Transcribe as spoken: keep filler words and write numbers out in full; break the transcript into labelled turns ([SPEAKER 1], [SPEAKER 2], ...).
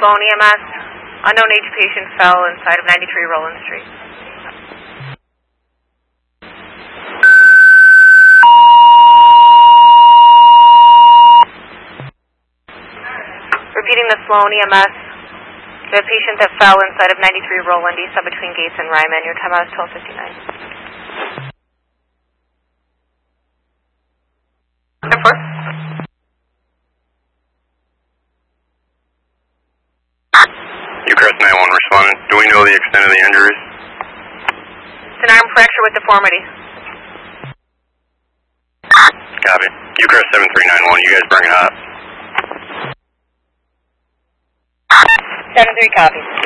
[SPEAKER 1] Sloan E M S. Unknown age patient fell inside of ninety-three Roland Street. Repeating the Sloan E M S. The patient that fell inside of ninety-three Roland East up between Gates and Ryman. Your time out is twelve fifty-nine. Therefore.
[SPEAKER 2] Ucrest nine one responding. Do we know the extent of the injuries?
[SPEAKER 1] It's an arm fracture with deformity.
[SPEAKER 2] Copy. Ucrest seven three nine one, you guys bring it up.
[SPEAKER 1] seven three copy.